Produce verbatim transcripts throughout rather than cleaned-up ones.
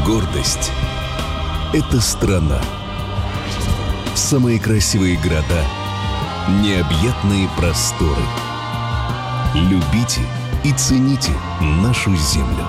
Гордость — это страна. Самые красивые города, необъятные просторы. Любите и цените нашу землю.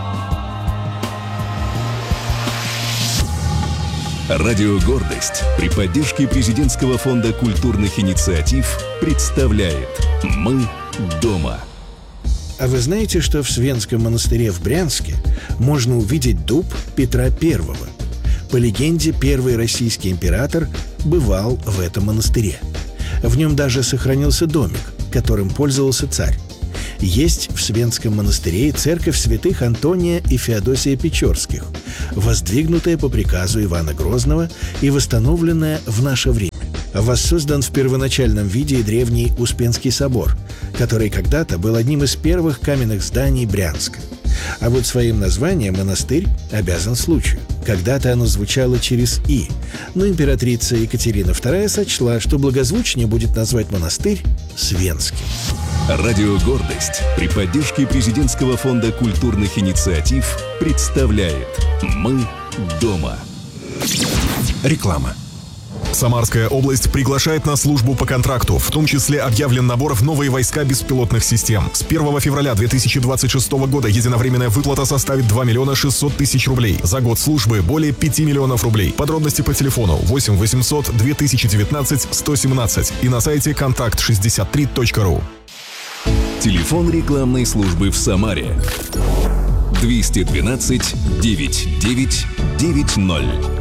Радио «Гордость» при поддержке Президентского фонда культурных инициатив представляет «Мы дома». А вы знаете, что в Свенском монастыре в Брянске можно увидеть дуб Петра Первого? По легенде, первый российский император бывал в этом монастыре. В нем даже сохранился домик, которым пользовался царь. Есть в Свенском монастыре церковь святых Антония и Феодосия Печорских, воздвигнутая по приказу Ивана Грозного и восстановленная в наше время. Воссоздан в первоначальном виде древний Успенский собор, который когда-то был одним из первых каменных зданий Брянска. А вот своим названием монастырь обязан случаю. Когда-то оно звучало через «и», но императрица Екатерина Вторая сочла, что благозвучнее будет назвать монастырь Свенским. Радио «Гордость» при поддержке Президентского фонда культурных инициатив представляет «Мы дома». Реклама. Самарская область приглашает на службу по контракту. В том числе объявлен набор в новые войска беспилотных систем. С первого февраля две тысячи двадцать шестого года единовременная выплата составит два миллиона шестьсот тысяч рублей. За год службы более пяти миллионов рублей. Подробности по телефону восемь восемьсот две тысячи девятнадцать сто семнадцать и на сайте контакт шестьдесят три точка ру. Телефон рекламной службы в Самаре двести двенадцать девятьсот девять девять ноль.